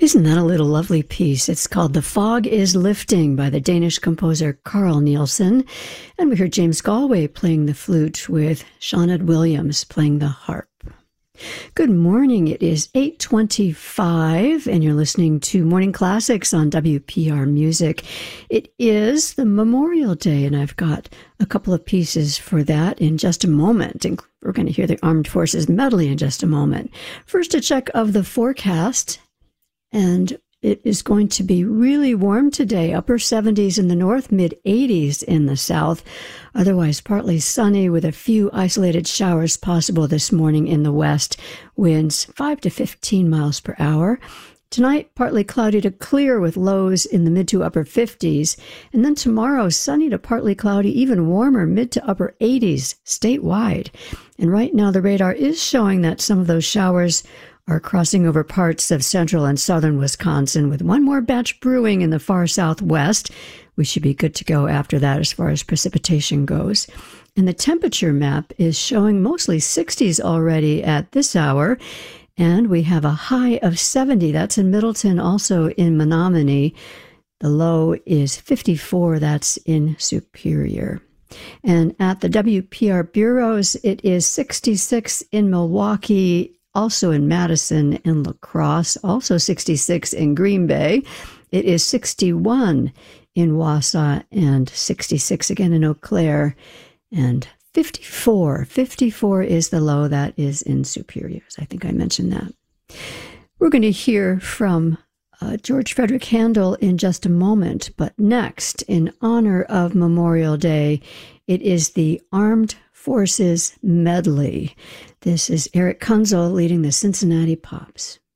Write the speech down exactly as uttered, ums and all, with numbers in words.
Isn't that a little lovely piece? It's called The Fog is Lifting by the Danish composer Carl Nielsen. And we heard James Galway playing the flute with Sinead Williams playing the harp. Good morning. It is eight twenty-five and you're listening to Morning Classics on W P R Music. It is the Memorial Day and I've got a couple of pieces for that in just a moment. And we're going to hear the Armed Forces Medley in just a moment. First, a check of the forecast. And it is going to be really warm today, upper seventies in the north, mid eighties in the south. Otherwise, partly sunny with a few isolated showers possible this morning in the west. Winds five to fifteen miles per hour. Tonight, partly cloudy to clear with lows in the mid to upper fifties. And then tomorrow, sunny to partly cloudy, even warmer, mid to upper eighties statewide. And right now, the radar is showing that some of those showers are crossing over parts of central and southern Wisconsin with one more batch brewing in the far southwest. We should be good to go after that as far as precipitation goes. And the temperature map is showing mostly sixties already at this hour. And we have a high of seventy. That's in Middleton, also in Menominee. The low is fifty-four. That's in Superior. And at the W P R bureaus, it is sixty-six in Milwaukee, also in Madison and La Crosse, also sixty-six in Green Bay. It is sixty-one in Wausau and sixty-six again in Eau Claire. And fifty-four. fifty-four is the low. That is in Superior. I think I mentioned that. We're going to hear from uh, George Frederick Handel in just a moment. But next, in honor of Memorial Day, it is the Armed Forces Medley. This is Eric Kunzel leading the Cincinnati Pops.